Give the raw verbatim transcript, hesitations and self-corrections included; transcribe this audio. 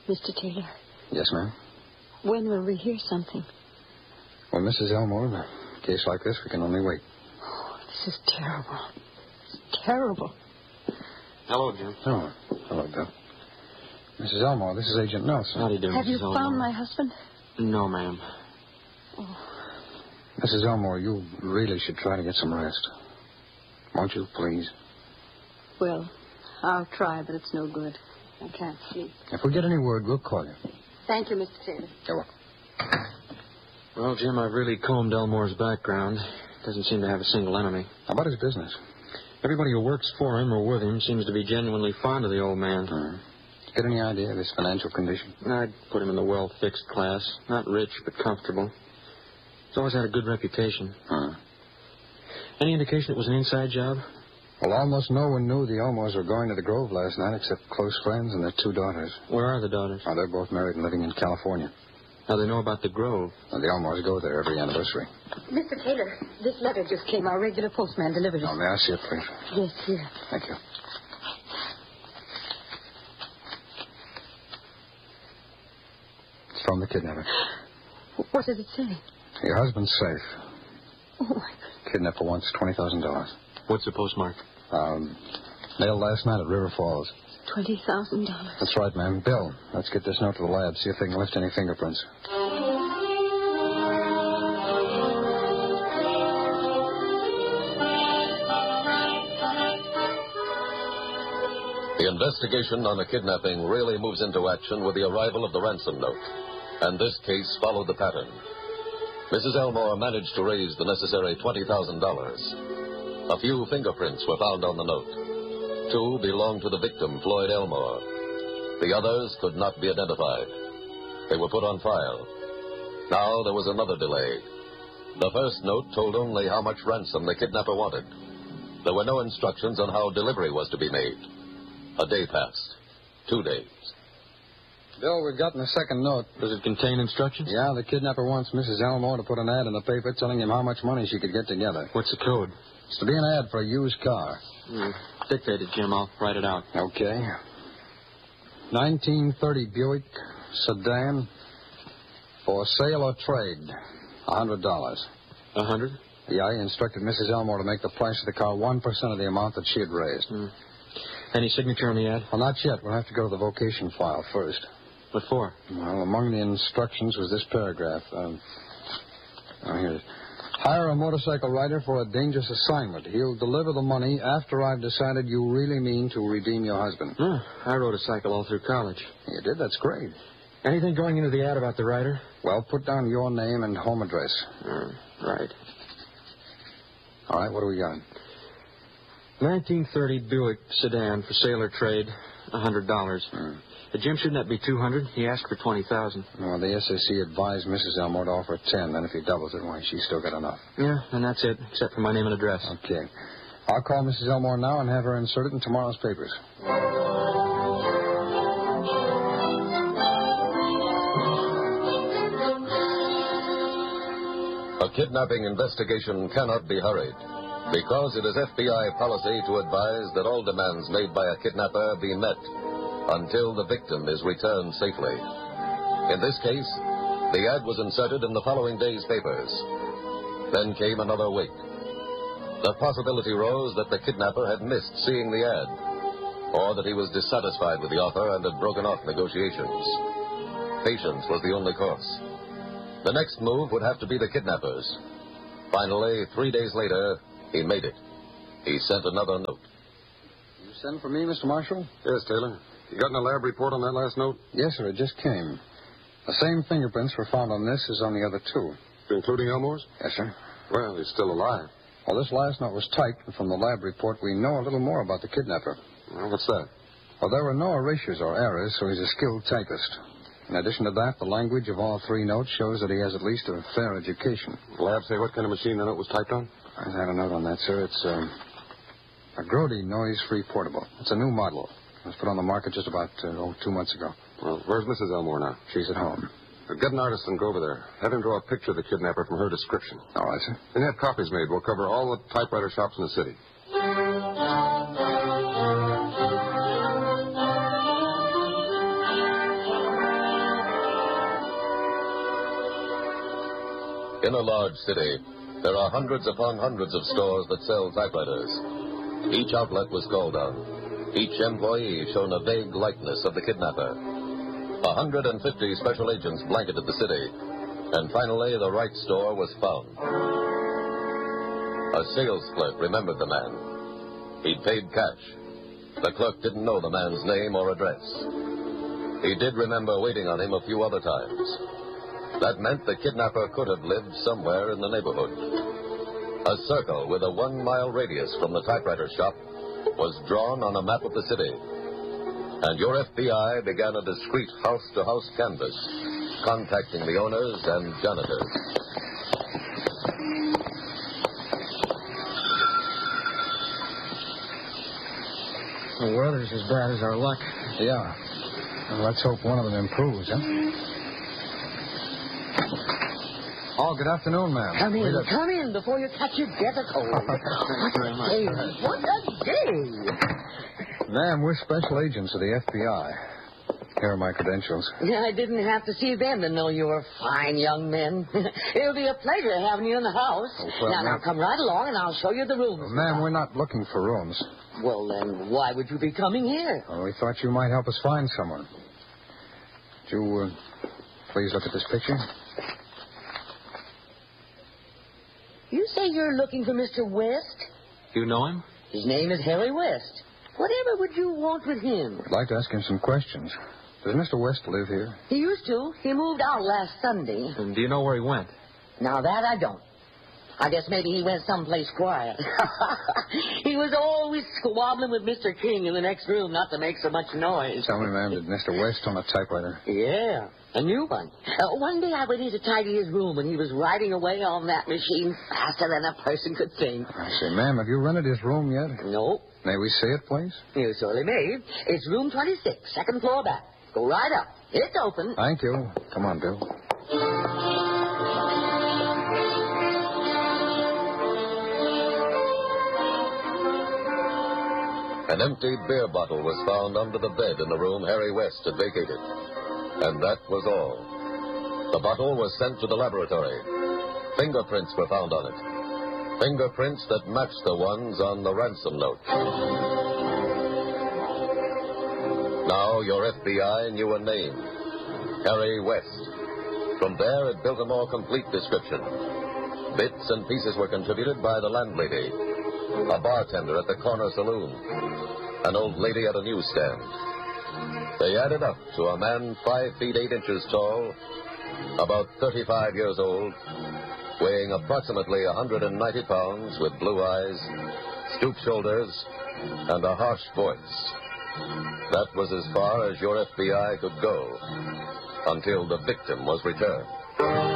Mister Taylor. Yes, ma'am? When will we hear something? Well, Missus Elmore, in a case like this, we can only wait. Oh, this is terrible. It's terrible. Hello, Jim. Oh, hello, Bill. Missus Elmore, this is Agent Nelson. How do you do, Have Missus you Elmore? found my husband? No, ma'am. Oh. Missus Elmore, you really should try to get some rest. Won't you, please? Well, I'll try, but it's no good. I can't sleep. If we get any word, we'll call you. Thank you, Mister Taylor. You're welcome. Well, Jim, I've really combed Elmore's background. Doesn't seem to have a single enemy. How about his business? Everybody who works for him or with him seems to be genuinely fond of the old man. Uh, get any idea of his financial condition? I'd put him in the well-fixed class. Not rich, but comfortable. He's always had a good reputation. Uh, Any indication it was an inside job? well, almost no one knew the Elmores were going to the Grove last night except close friends and their two daughters. Where are the daughters? Oh, they're both married and living in California. How do they know about the Grove? Well, the Elmores go there every anniversary. Mister Taylor, this letter just came. Our regular postman delivered it. Oh, may I see it, please? Yes, here. Thank you. It's from the kidnapper. What does it say? Your husband's safe. Oh, my God. Kidnapper wants twenty thousand dollars. What's the postmark? Um, mailed last night at River Falls. twenty thousand dollars. That's right, ma'am. Bill, let's get this note to the lab, see if they can lift any fingerprints. The investigation on the kidnapping really moves into action with the arrival of the ransom note. And this case followed the pattern. Missus Elmore managed to raise the necessary twenty thousand dollars. A few fingerprints were found on the note. Two belonged to the victim, Floyd Elmore. The others could not be identified. They were put on file. Now there was another delay. The first note told only how much ransom the kidnapper wanted. There were no instructions on how delivery was to be made. A day passed. Two days. Bill, we've gotten a second note. Does it contain instructions? Yeah, the kidnapper wants Missus Elmore to put an ad in the paper telling him how much money she could get together. What's the code? It's to be an ad for a used car. Mm, dictate it, Jim. I'll write it out. Okay. nineteen thirty Buick sedan for sale or trade. A hundred dollars. A hundred? Yeah, he instructed Missus Elmore to make the price of the car one percent of the amount that she had raised. Mm. Any signature on the ad? Well, not yet. We'll have to go to the vocation file first. What for? Well, among the instructions was this paragraph. Um, oh, here it is. Hire a motorcycle rider for a dangerous assignment. He'll deliver the money after I've decided you really mean to redeem your husband. Oh, I rode a cycle all through college. You did? That's great. Anything going into the ad about the rider? Well, put down your name and home address. Uh, right. All right, what do we got? nineteen thirty Buick sedan for sale or trade, a hundred dollars. Hmm. Uh, Jim, shouldn't that be two hundred? He asked for twenty thousand. Well, the S S C advised Missus Elmore to offer ten. Then if he doubles it, why, she's still got enough. Yeah, and that's it, except for my name and address. Okay. I'll call Missus Elmore now and have her insert it in tomorrow's papers. A kidnapping investigation cannot be hurried, because it is F B I policy to advise that all demands made by a kidnapper be met until the victim is returned safely. In this case, the ad was inserted in the following day's papers. Then came another wait. The possibility rose that the kidnapper had missed seeing the ad, or that he was dissatisfied with the offer and had broken off negotiations. Patience was the only course. The next move would have to be the kidnapper's. Finally, three days later, he made it. He sent another note. You sent for me, Mister Marshall? Yes, Taylor. You gotten a lab report on that last note? Yes, sir. It just came. The same fingerprints were found on this as on the other two. Including Elmore's? Yes, sir. Well, he's still alive. Well, this last note was typed, and from the lab report, we know a little more about the kidnapper. Well, what's that? Well, there were no erasures or errors, so he's a skilled typist. In addition to that, the language of all three notes shows that he has at least a fair education. The lab say what kind of machine the note was typed on? I have a note on that, sir. It's um, a Grody noise-free portable. It's a new model. It was put on the market just about uh, oh, two months ago. Well, where's Missus Elmore now? She's at home. Uh, Get an artist and go over there. Have him draw a picture of the kidnapper from her description. All right, sir. And have copies made. We'll cover all the typewriter shops in the city. In a large city, there are hundreds upon hundreds of stores that sell typewriters. Each outlet was called on. Each employee shown a vague likeness of the kidnapper. A hundred and fifty special agents blanketed the city, and finally the right store was found. A sales clerk remembered the man. He'd paid cash. The clerk didn't know the man's name or address. He did remember waiting on him a few other times. That meant the kidnapper could have lived somewhere in the neighborhood. A circle with a one-mile radius from the typewriter shop was drawn on a map of the city. And your F B I began a discreet house-to-house canvass, contacting the owners and janitors. The weather's as bad as our luck. Yeah. Well, let's hope one of them improves, huh? Oh, good afternoon, ma'am. Come in, Wait a- come in before you catch your death of cold. Thank you very much. Hey, what a day. Ma'am, we're special agents of the F B I. Here are my credentials. Yeah, I didn't have to see them to know you were fine young men. It'll be a pleasure having you in the house. Oh, well, now, now, ma'am- come right along and I'll show you the rooms. Well, ma'am, we're not looking for rooms. Well, then, why would you be coming here? Well, we thought you might help us find someone. Would you uh, please look at this picture? You say you're looking for Mister West? You know him? His name is Harry West. Whatever would you want with him? I'd like to ask him some questions. Does Mister West live here? He used to. He moved out last Sunday. And do you know where he went? Now, that I don't. I guess maybe he went someplace quiet. He was always squabbling with Mister King in the next room not to make so much noise. Tell me, ma'am, did Mister West own a typewriter? Yeah, a new one. Uh, one day I went in to tidy his room, and he was writing away on that machine faster than a person could think. I say, ma'am, have you rented his room yet? Nope. May we see it, please? You surely may. It's room twenty-six, second floor back. Go right up. It's open. Thank you. Come on, Bill. An empty beer bottle was found under the bed in the room Harry West had vacated. And that was all. The bottle was sent to the laboratory. Fingerprints were found on it. Fingerprints that matched the ones on the ransom note. Now your F B I knew a name. Harry West. From there it built a more complete description. Bits and pieces were contributed by the landlady, a bartender at the corner saloon, an old lady at a newsstand. They added up to a man five feet eight inches tall, about thirty-five years old, weighing approximately one hundred ninety pounds, with blue eyes, stooped shoulders, and a harsh voice. That was as far as your F B I could go, until the victim was returned.